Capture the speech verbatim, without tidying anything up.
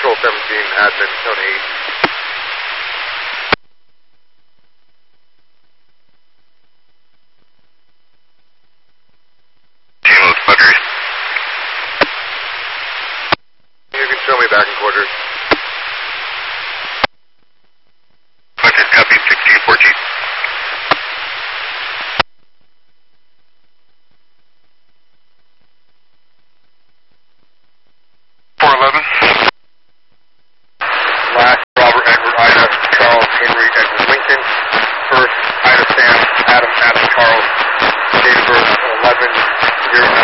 Control seventeen, admin, Tony eight. Team batteries. You can show me back in quarters. Quarters, copy, sixteen fourteen. four eleven. Last, Robert, Edward, Ida, Charles, Henry, Edward, Lincoln. First, Ida, Sam, Adam, Adam, Charles. Date of birth, eleven zero nine.